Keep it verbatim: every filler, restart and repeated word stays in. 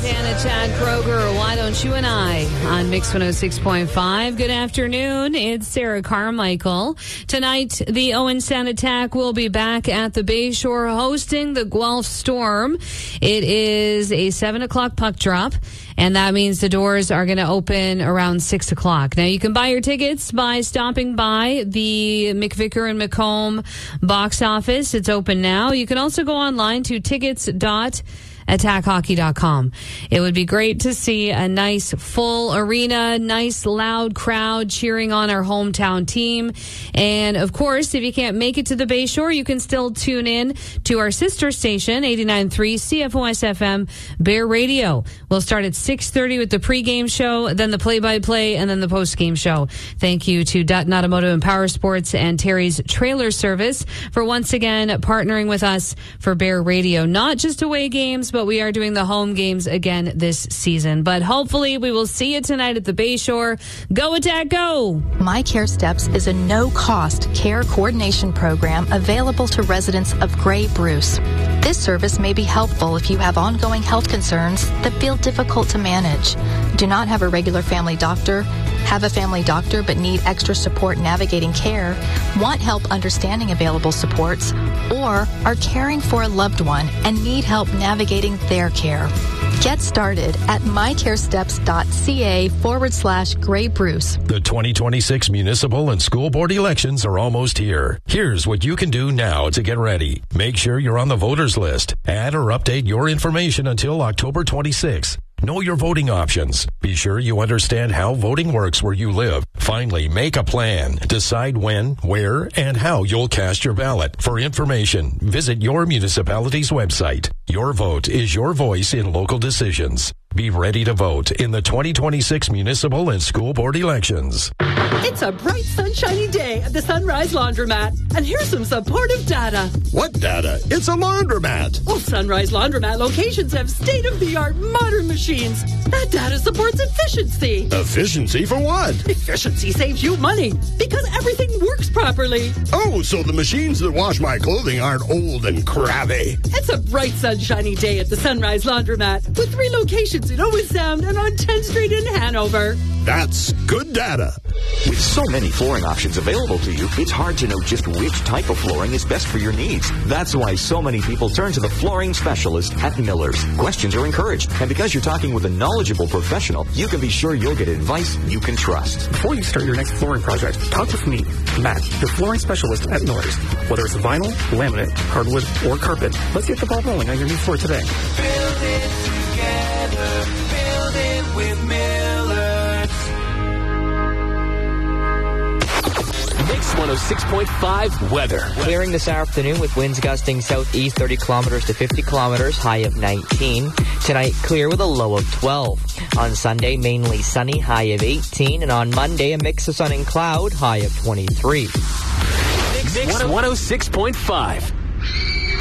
Santa Chad Kroger, Why Don't You and I on Mix one oh six point five. Good afternoon. It's Sarah Carmichael. Tonight, the Owen Sound Attack will be back at the Bayshore hosting the Guelph Storm. It is a seven o'clock puck drop, and that means the doors are going to open around six o'clock. Now, you can buy your tickets by stopping by the McVicker and Macomb box office. It's open now. You can also go online to tickets dot attack hockey dot com. It would be great to see a nice full arena, nice loud crowd cheering on our hometown team. And of course, if you can't make it to the Bayshore, you can still tune in to our sister station, eighty-nine point three C F O S F M Bear Radio. We'll start at six thirty with the pregame show, then the play-by-play, and then the postgame show. Thank you to Dutton Automotive and Power Sports and Terry's Trailer Service for once again partnering with us for Bear Radio. Not just away games, but we are doing the home games again this season. But hopefully we will see you tonight at the Bayshore. Go Attack, go! My Care Steps is a no-cost care coordination program available to residents of Grey Bruce. This service may be helpful if you have ongoing health concerns that feel difficult to manage, do not have a regular family doctor, have a family doctor but need extra support navigating care, want help understanding available supports, or are caring for a loved one and need help navigating their care. Get started at mycaresteps.ca forward slash Grey Bruce. The twenty twenty-six municipal and school board elections are almost here. Here's what you can do now to get ready. Make sure you're on the voters list. Add or update your information until October twenty-sixth. Know your voting options. Be sure you understand how voting works where you live. Finally, make a plan. Decide when, where, and how you'll cast your ballot. For information, visit your municipality's website. Your vote is your voice in local decisions. Be ready to vote in the twenty twenty-six municipal and school board elections. It's a bright, sunshiny day at the Sunrise Laundromat. And here's some supportive data. What data? It's a laundromat. Well, Sunrise Laundromat locations have state-of-the-art modern machines. That data supports efficiency. Efficiency for what? Efficiency saves you money because everything works properly. Oh, so the machines that wash my clothing aren't old and crabby. It's a bright, sunshiny day at the Sunrise Laundromat with three locations in Owen Sound and on tenth Street in Hanover. That's good data. With so many flooring options available to you, it's hard to know just which type of flooring is best for your needs. That's why so many people turn to the flooring specialist at Miller's. Questions are encouraged, and because you're talking with a knowledgeable professional, you can be sure you'll get advice you can trust. Before you start your next flooring project, talk with me, Matt, your flooring specialist at Miller's. Whether it's vinyl, laminate, hardwood, or carpet, let's get the ball rolling on your new floor today. Build it together. Build it with Miller's. Mix one oh six point five weather. Clearing this afternoon with winds gusting southeast thirty kilometers to fifty kilometers, high of nineteen. Tonight, clear with a low of twelve. On Sunday, mainly sunny, high of eighteen. And on Monday, a mix of sun and cloud, high of twenty-three. Mix one oh six point five.